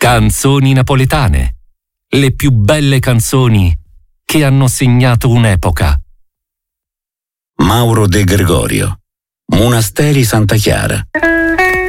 Canzoni napoletane. Le più belle canzoni che hanno segnato un'epoca. Mauro De Gregorio, Monasteri Santa Chiara.